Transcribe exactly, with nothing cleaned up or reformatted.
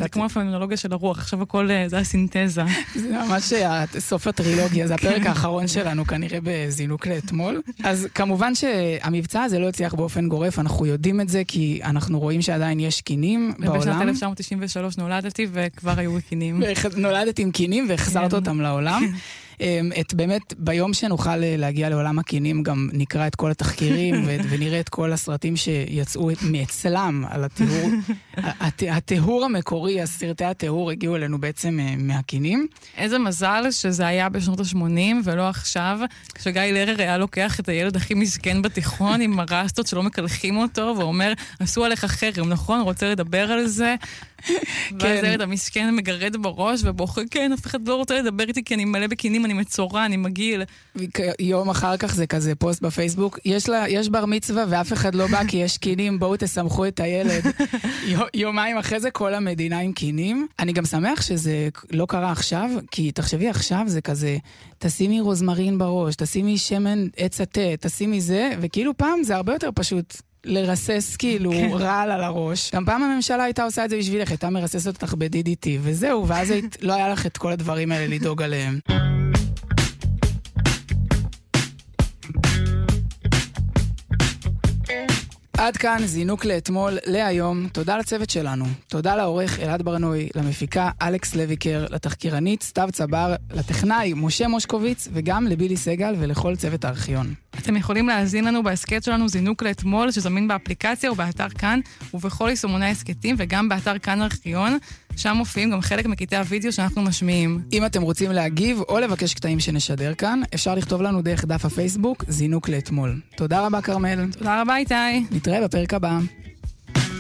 זה כמו הפנומנולוגיה של הרוח, עכשיו הכל זה הסינתזה. זה ממש סוף הטרילוגיה, זה הפרק האחרון שלנו כנראה בזינוק לאתמול. אז כמובן שהמבצע הזה לא הצליח באופן גורף, אנחנו יודעים את זה כי אנחנו רואים שעדיין יש קינים בעולם. ובשנת אלף תשע מאות תשעים ושלוש נולדתי וכבר היו קינים. נולדתי עם קינים והחזרת אותם לעולם. את באמת, ביום שנוכל להגיע לעולם הקינים, גם נקרא את כל התחקירים ונראה את כל הסרטים שיצאו מאצלם על התיאור. התיאור המקורי, הסרטי התיאור הגיעו אלינו בעצם מהקינים. איזה מזל שזה היה בשנות ה-שמונים ולא עכשיו, כשגיא לרר היה לוקח את הילד הכי מסכן בתיכון עם הרסטות שלא מקלחים אותו, ואומר, עשו עליך חרם, נכון? רוצה לדבר על זה? ואז הילד המסכן מגרד בראש ובוחר, כן, אף אחד לא רוצה לדבר איתי כי אני מלא בקינים, אני מצורה, אני מגיל. יום אחר כך זה כזה פוסט בפייסבוק, יש, לה, יש בר מצווה ואף אחד לא בא כי יש קינים, בואו תסמכו את הילד. יומיים אחרי זה כל המדינה עם קינים. אני גם שמח שזה לא קרה עכשיו, כי תחשבי עכשיו זה כזה, תשימי רוזמרין בראש, תשימי שמן עץ התה, תשימי זה, וכאילו פעם זה הרבה יותר פשוט לרסס כאילו רעל על הראש. גם פעם הממשלה הייתה עושה את זה בשבילך, הייתה מרססת אותך ב-די די טי, וזהו, ואז לא היה לך את כל הדברים האלה לדאוג עליהם. עד כאן זינוק לאתמול, להיום. תודה לצוות שלנו. תודה לעורך אלעד ברנוי, למפיקה אלכס לויקר, לתחקירנית סתיו צבר, לטכנאי משה מושקוביץ, וגם לבילי סגל ולכל צוות הארכיון. אתם יכולים להאזין לנו בהסקט שלנו זינוק לאתמול, שזמין באפליקציה ובאתר כאן, ובכל יישומוני הסקטים, וגם באתר כאן ארכיון. שם מופיעים גם חלק מקטעי הוידאו שאנחנו משמיעים. אם אתם רוצים להגיב או לבקש קטעים שנשדר כאן, אפשר לכתוב לנו דרך דף הפייסבוק זינוק לאתמול. תודה רבה, קרמל. תודה רבה, איתי. נתראה בפרק הבא.